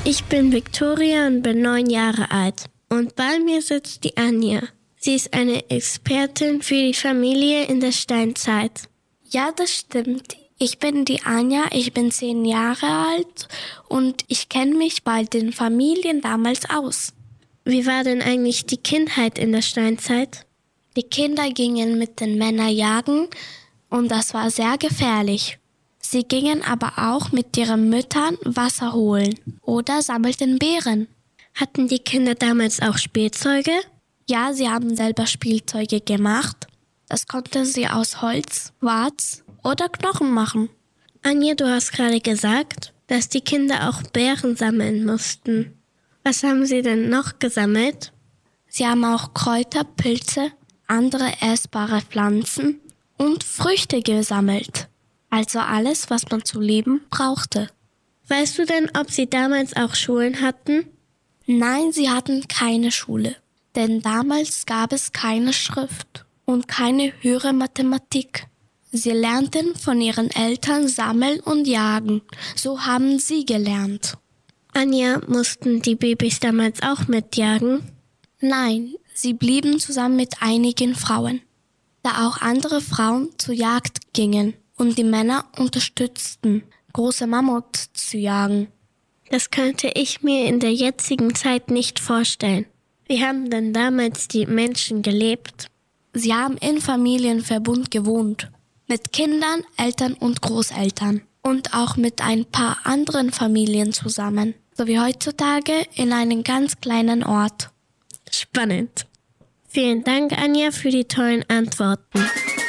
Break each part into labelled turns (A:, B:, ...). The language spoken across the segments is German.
A: Ich bin Victoria und bin 9 Jahre alt. Und bei mir sitzt die Anja. Sie ist eine Expertin für die Familie in der Steinzeit.
B: Ja, das stimmt. Ich bin die Anja, ich bin 10 Jahre alt und ich kenne mich bei den Familien damals aus.
A: Wie war denn eigentlich die Kindheit in der Steinzeit?
B: Die Kinder gingen mit den Männern jagen und das war sehr gefährlich. Sie gingen aber auch mit ihren Müttern Wasser holen oder sammelten Beeren.
A: Hatten die Kinder damals auch Spielzeuge?
B: Ja, sie haben selber Spielzeuge gemacht. Das konnten sie aus Holz, Warz oder Knochen machen.
A: Anja, du hast gerade gesagt, dass die Kinder auch Beeren sammeln mussten. Was haben sie denn noch gesammelt?
B: Sie haben auch Kräuter, Pilze, andere essbare Pflanzen und Früchte gesammelt. Also alles, was man zu leben brauchte.
A: Weißt du denn, ob sie damals auch Schulen hatten?
B: Nein, sie hatten keine Schule. Denn damals gab es keine Schrift und keine höhere Mathematik. Sie lernten von ihren Eltern sammeln und jagen. So haben sie gelernt.
A: Anja, mussten die Babys damals auch mitjagen?
B: Nein, sie blieben zusammen mit einigen Frauen, da auch andere Frauen zur Jagd gingen und die Männer unterstützten, große Mammuts zu jagen.
A: Das könnte ich mir in der jetzigen Zeit nicht vorstellen. Wie haben denn damals die Menschen gelebt?
B: Sie haben in Familienverbund gewohnt, mit Kindern, Eltern und Großeltern und auch mit ein paar anderen Familien zusammen, so wie heutzutage in einem ganz kleinen Ort.
A: Spannend. Vielen Dank, Anja, für die tollen Antworten.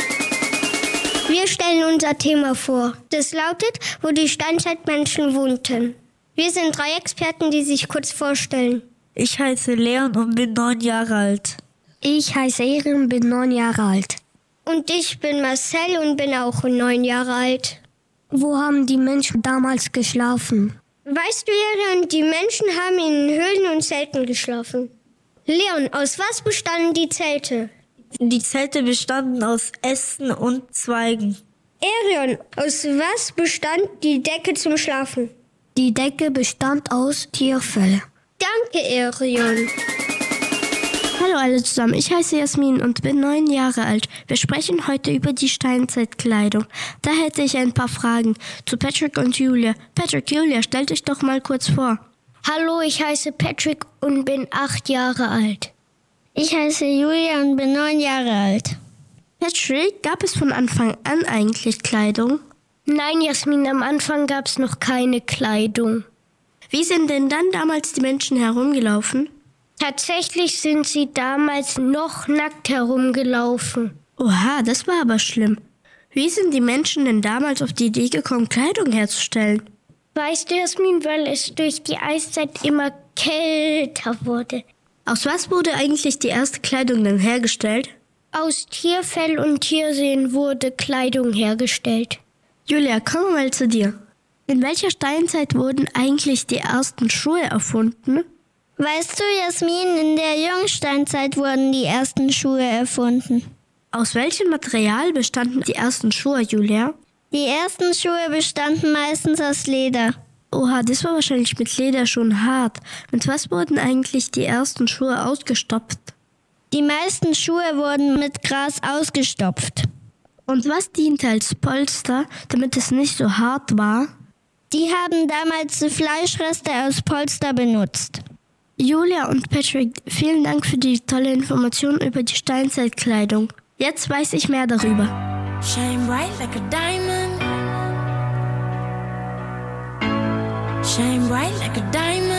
C: Wir stellen unser Thema vor. Das lautet, wo die Steinzeitmenschen wohnten. Wir sind 3 Experten, die sich kurz vorstellen.
D: Ich heiße Leon und bin 9 Jahre alt.
C: Ich heiße Erin und bin 9 Jahre alt. Und ich bin Marcel und bin auch 9 Jahre alt.
E: Wo haben die Menschen damals geschlafen?
C: Weißt du, Leon, die Menschen haben in Höhlen und Zelten geschlafen. Leon, aus was bestanden die Zelte?
D: Die Zelte bestanden aus Ästen und Zweigen.
C: Erion, aus was bestand die Decke zum Schlafen?
E: Die Decke bestand aus Tierfell.
C: Danke, Erion.
A: Hallo alle zusammen, ich heiße Jasmin und bin 9 Jahre alt. Wir sprechen heute über die Steinzeitkleidung. Da hätte ich ein paar Fragen zu Patrick und Julia. Patrick, Julia, stellt euch doch mal kurz vor.
C: Hallo, ich heiße Patrick und bin 8 Jahre alt.
F: Ich heiße Julia und bin 9 Jahre alt.
A: Patrick, gab es von Anfang an eigentlich Kleidung?
C: Nein, Jasmin, am Anfang gab es noch keine Kleidung.
A: Wie sind denn dann damals die Menschen herumgelaufen?
C: Tatsächlich sind sie damals noch nackt herumgelaufen.
A: Oha, das war aber schlimm. Wie sind die Menschen denn damals auf die Idee gekommen, Kleidung herzustellen?
C: Weißt du, Jasmin, weil es durch die Eiszeit immer kälter wurde.
A: Aus was wurde eigentlich die erste Kleidung denn hergestellt?
C: Aus Tierfell und Tiersehen wurde Kleidung hergestellt.
A: Julia, kommen wir mal zu dir. In welcher Steinzeit wurden eigentlich die ersten Schuhe erfunden?
F: Weißt du, Jasmin, in der Jungsteinzeit wurden die ersten Schuhe erfunden.
A: Aus welchem Material bestanden die ersten Schuhe, Julia?
F: Die ersten Schuhe bestanden meistens aus Leder.
A: Oha, das war wahrscheinlich mit Leder schon hart. Mit was wurden eigentlich die ersten Schuhe ausgestopft?
F: Die meisten Schuhe wurden mit Gras ausgestopft.
A: Und was diente als Polster, damit es nicht so hart war?
F: Die haben damals Fleischreste aus Polster benutzt.
A: Julia und Patrick, vielen Dank für die tolle Information über die Steinzeitkleidung. Jetzt weiß ich mehr darüber.
G: Shine bright like a diamond. Shine bright like a diamond.